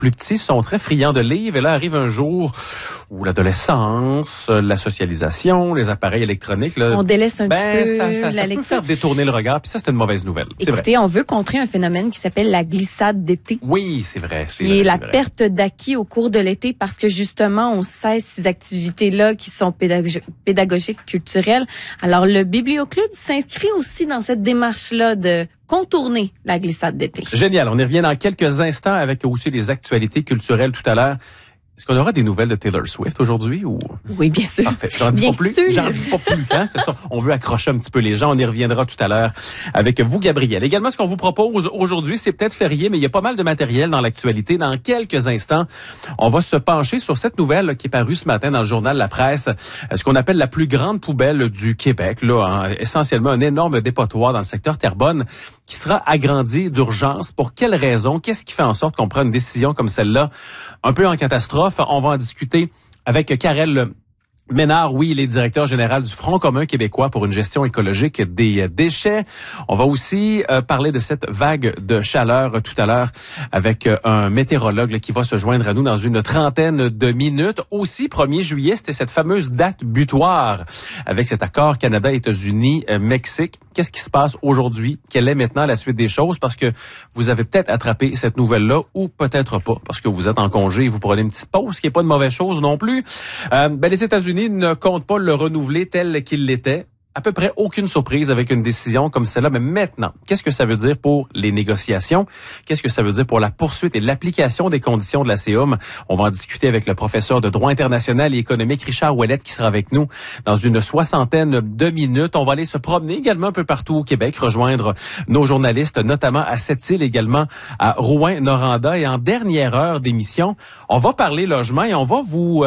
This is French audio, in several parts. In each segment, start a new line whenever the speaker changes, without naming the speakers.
plus petits sont très friands de livres et là arrive un jour où l'adolescence, la socialisation, les appareils électroniques, là,
on délaisse un petit peu
ça
la
peut
lecture.
faire détourner le regard, puis ça c'est une mauvaise nouvelle.
Écoutez, on veut contrer un phénomène qui s'appelle la glissade d'été.
Oui, c'est vrai.
Qui est la perte d'acquis au cours de l'été parce que justement, on cesse ces activités-là qui sont pédagogiques, culturelles. Alors, le Biblioclub s'inscrit aussi dans cette démarche-là de contourner la glissade d'été.
Génial. On y revient dans quelques instants avec aussi les actualités culturelles tout à l'heure. Est-ce qu'on aura des nouvelles de Taylor Swift aujourd'hui ou?
Oui, bien sûr.
Parfait. J'en dis pas plus. J'en dis pas plus, hein. C'est ça. On veut accrocher un petit peu les gens. On y reviendra tout à l'heure avec vous, Gabriel. Également, ce qu'on vous propose aujourd'hui, c'est peut-être férié, mais il y a pas mal de matériel dans l'actualité. Dans quelques instants, on va se pencher sur cette nouvelle là, qui est parue ce matin dans le journal La Presse. Ce qu'on appelle la plus grande poubelle du Québec, là, hein, essentiellement un énorme dépotoir dans le secteur Terrebonne qui sera agrandi d'urgence. Pour quelles raisons? Qu'est-ce qui fait en sorte qu'on prenne une décision comme celle-là, un peu en catastrophe? On va en discuter avec Karel Ménard, oui, il est directeur général du Front commun québécois pour une gestion écologique des déchets. On va aussi parler de cette vague de chaleur tout à l'heure avec un météorologue là, qui va se joindre à nous dans une trentaine de minutes. Aussi, 1er juillet, c'était cette fameuse date butoir avec cet accord Canada-États-Unis-Mexique. Qu'est-ce qui se passe aujourd'hui? Quelle est maintenant la suite des choses? Parce que vous avez peut-être attrapé cette nouvelle-là ou peut-être pas parce que vous êtes en congé et vous prenez une petite pause, ce qui n'est pas une mauvaise chose non plus. Les États-Unis ne compte pas le renouveler tel qu'il l'était. À peu près aucune surprise avec une décision comme celle-là. Mais maintenant, qu'est-ce que ça veut dire pour les négociations? Qu'est-ce que ça veut dire pour la poursuite et l'application des conditions de la CEUM? On va en discuter avec le professeur de droit international et économique Richard Ouellette qui sera avec nous dans une soixantaine de minutes. On va aller se promener également un peu partout au Québec, rejoindre nos journalistes, notamment à Sept-Îles, également à Rouyn-Noranda. Et en dernière heure d'émission, on va parler logement et on va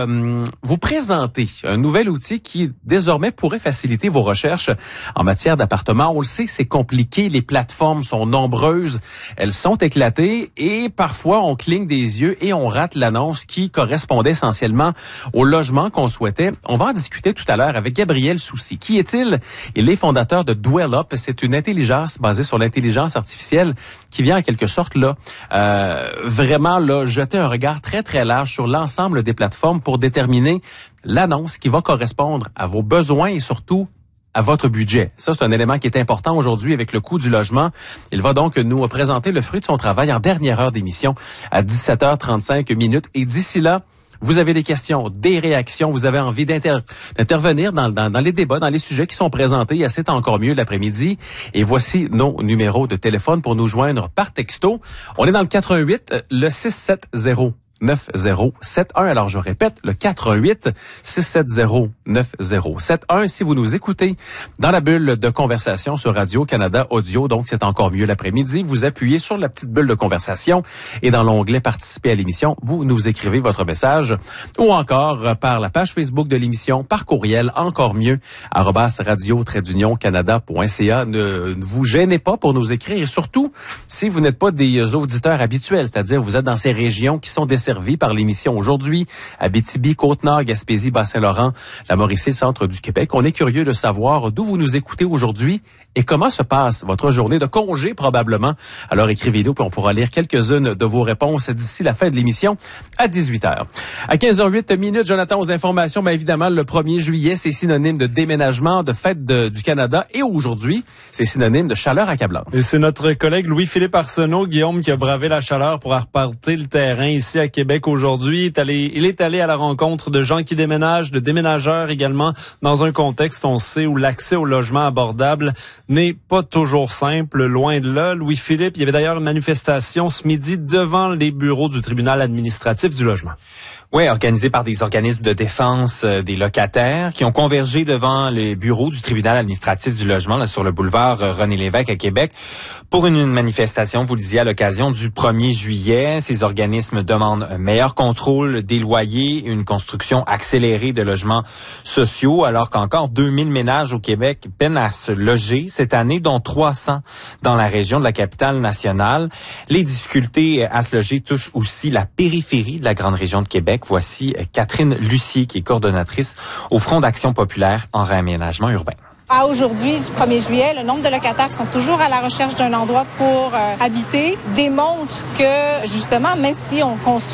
vous présenter un nouvel outil qui désormais pourrait faciliter vos recherches en matière d'appartements. On le sait, c'est compliqué. Les plateformes sont nombreuses. Elles sont éclatées et parfois on cligne des yeux et on rate l'annonce qui correspondait essentiellement au logement qu'on souhaitait. On va en discuter tout à l'heure avec Gabriel Soucy. Qui est-il? Il est fondateur de Dwell-Up. C'est une intelligence basée sur l'intelligence artificielle qui vient en quelque sorte là vraiment là jeter un regard très très large sur l'ensemble des plateformes pour déterminer l'annonce qui va correspondre à vos besoins et surtout à votre budget. Ça, c'est un élément qui est important aujourd'hui avec le coût du logement. Il va donc nous présenter le fruit de son travail en dernière heure d'émission à 17h35 minutes. Et d'ici là, vous avez des questions, des réactions, vous avez envie d'intervenir dans les débats, dans les sujets qui sont présentés. C'est encore mieux l'après-midi. Et voici nos numéros de téléphone pour nous joindre par texto. On est dans le 88, le 670 9071. Alors, je répète, le 418-670-9071. Si vous nous écoutez dans la bulle de conversation sur Radio-Canada Audio, donc c'est encore mieux l'après-midi, vous appuyez sur la petite bulle de conversation et dans l'onglet participer à l'émission, vous nous écrivez votre message ou encore par la page Facebook de l'émission, par courriel, encore mieux, @radio-canada.ca. Ne vous gênez pas pour nous écrire et surtout, si vous n'êtes pas des auditeurs habituels, c'est-à-dire vous êtes dans ces régions qui sont desservies par l'émission aujourd'hui, Abitibi, Côte-Nord, Gaspésie, Bas-Saint-Laurent, la Mauricie, le centre du Québec. On est curieux de savoir d'où vous nous écoutez aujourd'hui et comment se passe votre journée de congé probablement. Alors écrivez-nous puis on pourra lire quelques-unes de vos réponses d'ici la fin de l'émission à 18h. À 15h08 minutes, Jonathan, aux informations, bien évidemment, le 1er juillet, c'est synonyme de déménagement, de fête du Canada et aujourd'hui, c'est synonyme de chaleur accablante.
Et c'est notre collègue Louis-Philippe Arsenault, Guillaume, qui a bravé la chaleur pour repartir le terrain ici à Québec aujourd'hui. Il est allé à la rencontre de gens qui déménagent, de déménageurs également, dans un contexte, on sait, où l'accès au logement abordable n'est pas toujours simple, loin de là. Louis-Philippe, il y avait d'ailleurs une manifestation ce midi devant les bureaux du tribunal administratif du logement.
Oui, organisé par des organismes de défense des locataires qui ont convergé devant les bureaux du tribunal administratif du logement là, sur le boulevard René-Lévesque à Québec pour une manifestation, vous le disiez, à l'occasion du 1er juillet. Ces organismes demandent un meilleur contrôle des loyers, une construction accélérée de logements sociaux, alors qu'encore 2000 ménages au Québec peinent à se loger cette année, dont 300 dans la région de la capitale nationale. Les difficultés à se loger touchent aussi la périphérie de la grande région de Québec. Voici Catherine Lucier, qui est coordonnatrice au Front d'action populaire en réaménagement urbain.
À aujourd'hui, du 1er juillet, le nombre de locataires qui sont toujours à la recherche d'un endroit pour habiter démontre que, justement, même si on construit